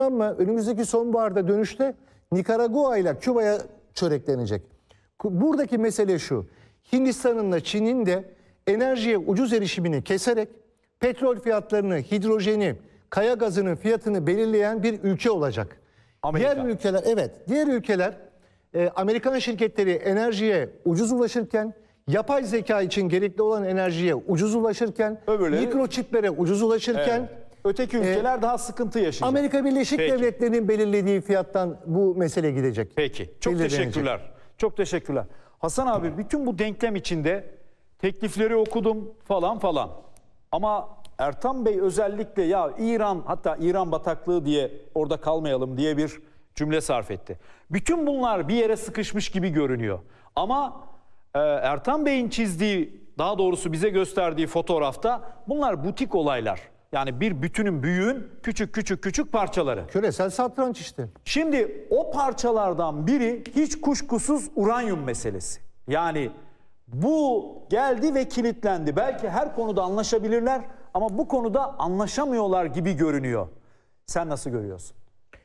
Ama önümüzdeki sonbaharda dönüşte Nikaragua ile Küba'ya çöreklenecek. Buradaki mesele şu. Hindistan'ın da Çin'in de enerjiye ucuz erişimini keserek petrol fiyatlarını, hidrojeni, kaya gazının fiyatını belirleyen bir ülke olacak. Amerika. Diğer ülkeler, evet, diğer ülkeler Amerikan şirketleri enerjiye ucuz ulaşırken, yapay zeka için gerekli olan enerjiye ucuz ulaşırken, Öbürleri- mikroçiplere ucuz ulaşırken, Öteki ülkeler daha sıkıntı yaşayacak. Amerika Birleşik Peki. Devletleri'nin belirlediği fiyattan bu mesele gidecek. Peki. Çok Belirlenecek. teşekkürler. Çok teşekkürler. Hasan abi, bütün bu denklem içinde teklifleri okudum falan falan. Ama Ertan Bey özellikle ya İran, hatta İran bataklığı diye orada kalmayalım diye bir cümle sarf etti. Bütün bunlar bir yere sıkışmış gibi görünüyor. Ama Ertan Bey'in çizdiği, daha doğrusu bize gösterdiği fotoğrafta bunlar butik olaylar. Yani bir bütünün, büyüğün küçük küçük küçük parçaları. Küresel satranç işte. Şimdi o parçalardan biri hiç kuşkusuz uranyum meselesi. Yani bu geldi ve kilitlendi. Belki her konuda anlaşabilirler ama bu konuda anlaşamıyorlar gibi görünüyor. Sen nasıl görüyorsun?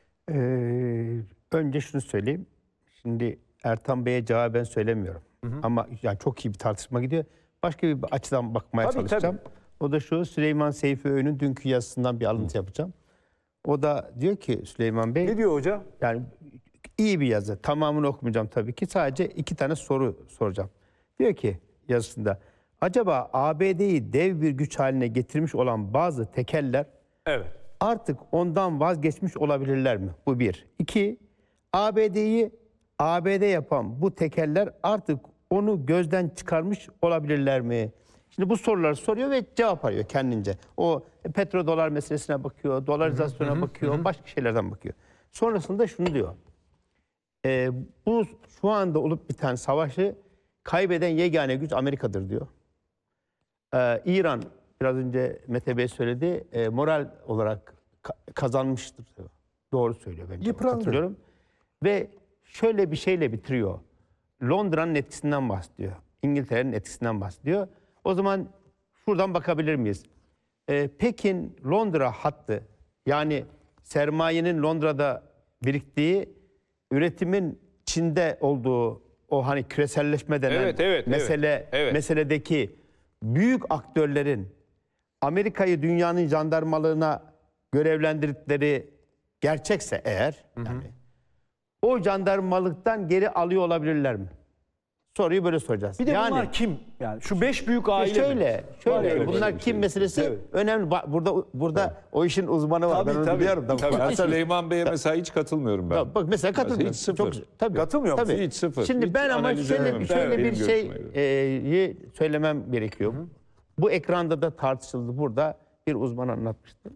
Önce şunu söyleyeyim. Şimdi Ertan Bey'e cevaben söylemiyorum. Ama yani çok iyi bir tartışma gidiyor. Başka bir açıdan bakmaya Tabii, çalışacağım. O da şu: Süleyman Seyfi Öğün'ün dünkü yazısından bir alıntı yapacağım. O da diyor ki Süleyman Bey, Ne diyor hoca? yani iyi bir yazı. Tamamını okumayacağım tabii ki. Sadece 2 tane soru soracağım. Diyor ki yazısında, acaba ABD'yi dev bir güç haline getirmiş olan bazı tekeller Evet. artık ondan vazgeçmiş olabilirler mi? Bu bir. 2, ABD'yi ABD yapan bu tekeller artık onu gözden çıkarmış olabilirler mi? Şimdi bu soruları soruyor ve cevap arıyor kendince. O petrodolar meselesine bakıyor, dolarizasyona bakıyor, başka şeylerden bakıyor. Sonrasında şunu diyor: bu şu anda olup biten savaşı kaybeden yegane güç Amerika'dır diyor. İran, biraz önce Mete Bey söyledi, moral olarak kazanmıştır diyor. Doğru söylüyor bence. Yıprandı. Katılıyorum. Ve şöyle bir şeyle bitiriyor. Londra'nın etkisinden bahsediyor. İngiltere'nin etkisinden bahsediyor. O zaman şuradan bakabilir miyiz? Pekin-Londra hattı, yani sermayenin Londra'da biriktiği, üretimin Çin'de olduğu o hani küreselleşme denen meseledeki büyük aktörlerin Amerika'yı dünyanın jandarmalığına görevlendirdikleri gerçekse eğer, yani o jandarmalıktan geri alıyor olabilirler mi? Soruyu böyle soracağız. Bir de bunlar kim? Yani şu 5 büyük aile mi? Şöyle bunlar kim meselesi Evet. önemli. Burada o işin uzmanı var. Tabii, Ben onu tabii. biliyorum. Ya Süleyman Bey'e mesela hiç katılmıyorum ben. Bak mesela katılmıyorum. Hiç sıfır. Tabii. Katılmıyor musun? Hiç sıfır. Şimdi Hiç ben ama analiz şöyle edememiş. bir Benim şeyi görüşüme göre. söylemem gerekiyor. Bu ekranda da tartışıldı. Burada bir uzman anlatmıştı.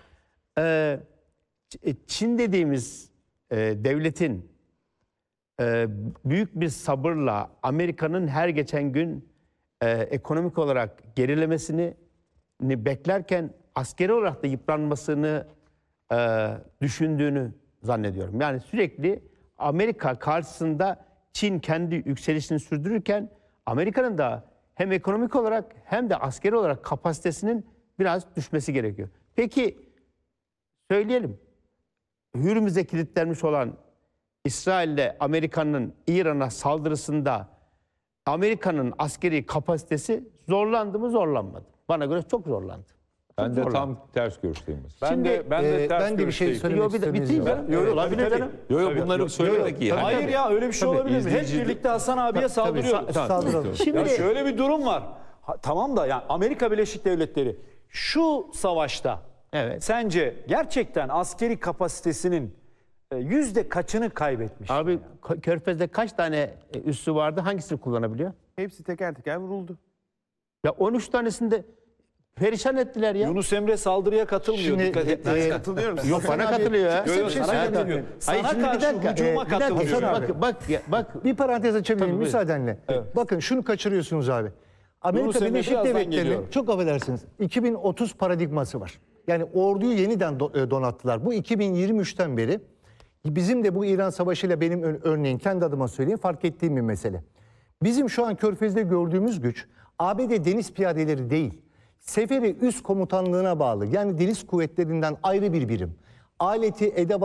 Çin dediğimiz devletin büyük bir sabırla Amerika'nın her geçen gün ekonomik olarak gerilemesini beklerken askeri olarak da yıpranmasını düşündüğünü zannediyorum. Yani sürekli Amerika karşısında Çin kendi yükselişini sürdürürken Amerika'nın da hem ekonomik olarak hem de askeri olarak kapasitesinin biraz düşmesi gerekiyor. Peki söyleyelim, Hürmüz'e kilitlenmiş olan İsrail'le Amerika'nın İran'a saldırısında Amerika'nın askeri kapasitesi zorlandı mı, zorlanmadı? Bana göre çok zorlandı. Ben de tam ters görüşteyim. Ben de ters ben de bir şey görüşteyim. söylemek Bitireyim istiyorum. ben. Olabilir canım. Yok bunları söylemek iyi. Hayır ya, öyle bir şey Tabii, olabilir mi? Hep izleyici- birlikte Hasan abiye saldırıyoruz. Saldıralım. Şimdi Ya şöyle bir durum var. Tamam da yani Amerika Birleşik Devletleri şu savaşta Evet. sence gerçekten askeri kapasitesinin yüzde kaçını kaybetmiş? abi Körfez'de kaç tane üssü vardı? Hangisini kullanabiliyor? Hepsi teker teker vuruldu. Ya 13 tanesinde perişan ettiler ya. Yunus Emre saldırıya katılmıyor. Şimdi, Dikkat et. Katılıyorum. Yok, bana katılıyor ya. Yok, sana katılıyor. Sana Hayır, şimdi bir karşı dakika, hücuma bir dakika, katılıyor. Hasan abi. bak. Bir parantez açabilir miyim Tabii, buyurun. müsaadenle? Bakın şunu kaçırıyorsunuz abi. Amerika Yunus Emre Birleşik birazdan Devletleri'nin, geliyor. çok affedersiniz, 2030 paradigması var. Yani orduyu yeniden donattılar. Bu 2023'ten beri bizim de bu İran Savaşı'yla benim örneğin kendi adıma söyleyeyim fark ettiğim bir mesele. Bizim şu an Körfez'de gördüğümüz güç ABD deniz piyadeleri değil. Seferi Üst Komutanlığı'na bağlı, yani deniz kuvvetlerinden ayrı bir birim. aleti, edevatı